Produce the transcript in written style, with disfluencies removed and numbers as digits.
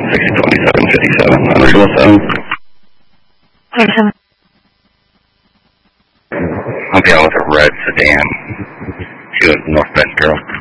602757, unreadable 7. I'll be out with a red sedan. She was North Bend girl.